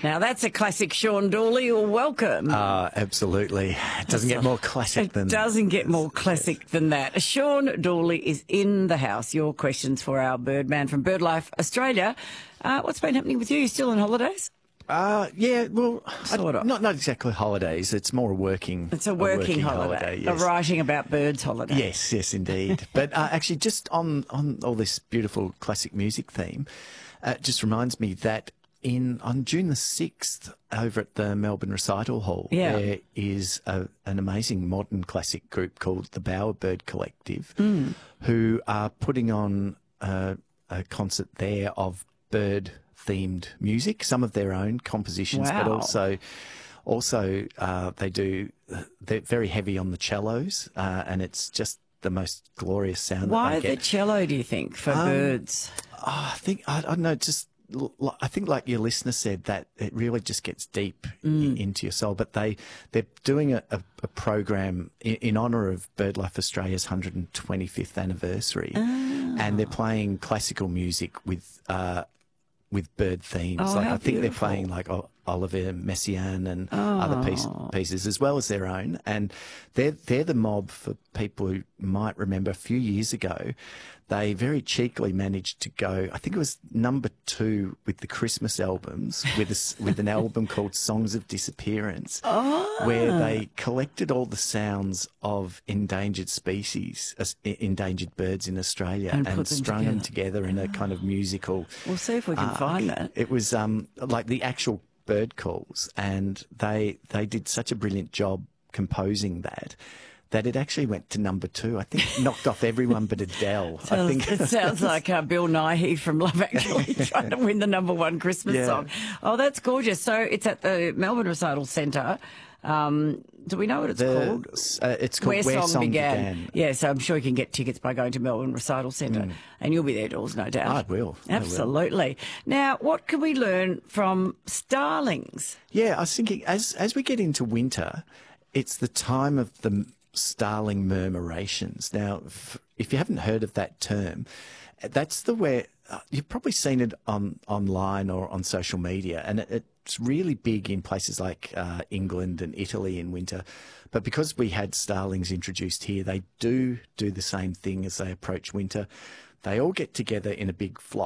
Now, that's a classic, Sean Dooley. You're welcome. Absolutely. It doesn't get more classic than that. It doesn't get more classic than that. Sean Dooley is in the house. Your questions for our Birdman from BirdLife Australia. What's been happening with you? Still on holidays? Yeah, well, Sort of. not exactly holidays. It's more a working. It's a working holiday. Yes. A writing about birds holiday. Yes, indeed. But actually, just on all this beautiful classic music theme, it just reminds me that on June the 6th, over at the Melbourne Recital Hall, there is an amazing modern classic group called the Bowerbird Collective, who are putting on a concert there of bird-themed music, some of their own compositions, but also they're very heavy on the cellos, and it's just the most glorious sound that Why they get. the cello, do you think, for birds? I don't know, I think like your listener said, that it really just gets deep into your soul. But they're doing a program in honour of BirdLife Australia's 125th anniversary, and they're playing classical music with bird themes. I think they're playing like Oliver Messiaen and other pieces as well as their own. And they're the mob for people who might remember a few years ago. They very cheekily managed to go, I think it was number 2 with the Christmas albums, with an album called Songs of Disappearance, where they collected all the sounds of endangered species, endangered birds in Australia, and strung them together in a kind of musical. We'll see if we can find that. It was like the actual bird calls, and they did such a brilliant job composing that it actually went to number 2. I think knocked off everyone but Adele. I think It sounds like Bill Nighy from Love Actually trying to win the #1 Christmas song. Oh, that's gorgeous. So it's at the Melbourne Recital Centre. Do we know what it's called? It's called Where Song Began. Yeah, so I'm sure you can get tickets by going to Melbourne Recital Centre. And you'll be there, Dawes, no doubt. I will. Absolutely. Now, what can we learn from starlings? Yeah, I was thinking, as we get into winter, it's the time of the starling murmurations. Now, if you haven't heard of that term, that's where you've probably seen it online or on social media, and it's really big in places like England and Italy in winter. But because we had starlings introduced here, they do the same thing as they approach winter. They all get together in a big flock.